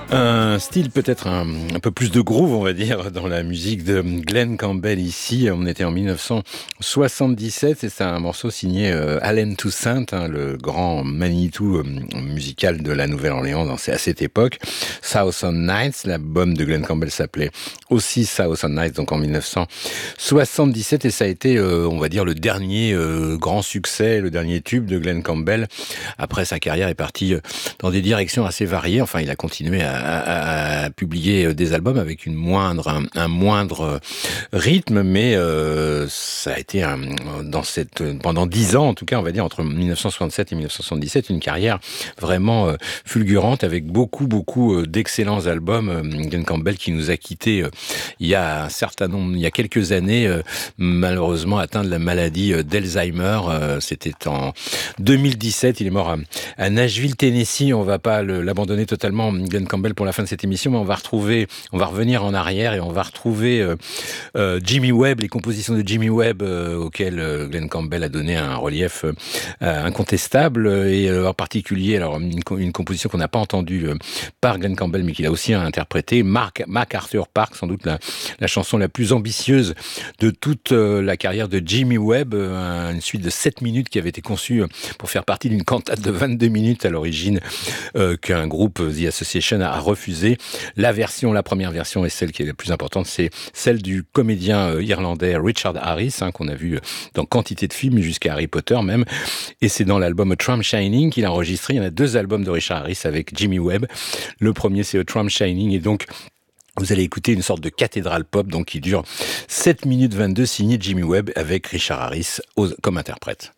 Un style peut-être un peu plus de groove, on va dire, dans la musique de Glenn Campbell ici. On était en 1977 et c'est un morceau signé Allen Toussaint, hein, le grand Manitou musical de la Nouvelle-Orléans à cette époque. Southern Nights, l'album de Glenn Campbell s'appelait aussi Southern Nights, donc en 1977, et ça a été, on va dire, le dernier grand succès, le dernier tube de Glenn Campbell. Après, sa carrière est partie dans des directions assez variées. Enfin, il a continué à publier des albums avec un moindre rythme, mais ça a été pendant 10 ans, en tout cas, on va dire, entre 1967 et 1977, une carrière vraiment fulgurante avec beaucoup d'excellents albums. Glenn Campbell qui nous a quittés il y a quelques années, malheureusement atteint de la maladie d'Alzheimer. C'était en 2017. Il est mort à Nashville, Tennessee. On va pas l'abandonner totalement, Glenn Campbell, pour la fin de cette émission, mais on va revenir en arrière et on va retrouver Jimmy Webb, les compositions de Jimmy Webb auxquelles Glenn Campbell a donné un relief incontestable, et en particulier alors une composition qu'on n'a pas entendue par Glenn Campbell mais qu'il a aussi interprétée, MacArthur Park, sans doute la chanson la plus ambitieuse de toute la carrière de Jimmy Webb, une suite de 7 minutes qui avait été conçue pour faire partie d'une cantate de 22 minutes à l'origine, qu'un groupe, The Association, a refusé. La première version, et celle qui est la plus importante, c'est celle du comédien irlandais Richard Harris, qu'on a vu dans quantité de films, jusqu'à Harry Potter même, et c'est dans l'album A Tram Shining qu'il a enregistré. Il y en a 2 albums de Richard Harris avec Jimmy Webb. Le premier, c'est A Tram Shining, et donc vous allez écouter une sorte de cathédrale pop, donc qui dure 7 minutes 22, signé Jimmy Webb avec Richard Harris comme interprète.